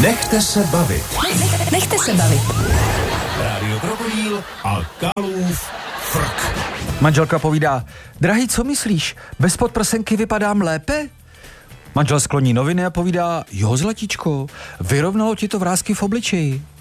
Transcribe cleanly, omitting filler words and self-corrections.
Nechte se bavit. Nechte se bavit. Rádio Krokodýl a Kalův frk. Manželka povídá: drahý, co myslíš? Bez podprsenky vypadám lépe? Manžel skloní noviny a povídá: jo, zlatičko, vyrovnalo ti to vrásky v obličeji.